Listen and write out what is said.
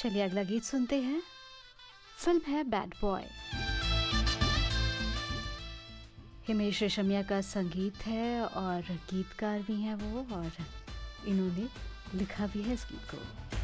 चलिए अगला गीत सुनते हैं। फिल्म है बैड बॉय। हिमेश रेशमिया का संगीत है और गीतकार भी हैं वो, और इन्होंने लिखा भी है इस गीत को।